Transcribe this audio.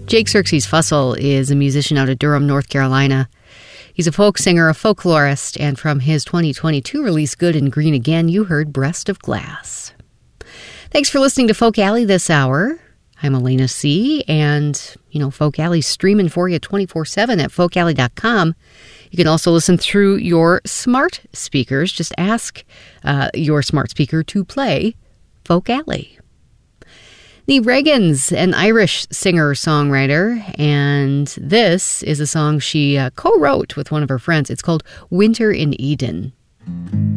Jake Xerxes Fussell is a musician out of Durham, North Carolina. He's a folk singer, a folklorist, and from his 2022 release, Good and Green Again, you heard Breast of Glass. Thanks for listening to Folk Alley this hour. I'm Elena C., and, Folk Alley's streaming for you 24/7 at folkalley.com. You can also listen through your smart speakers. Just ask your smart speaker to play Folk Alley. The Reagans, an Irish singer-songwriter, and this is a song she co-wrote with one of her friends. It's called Winter in Eden.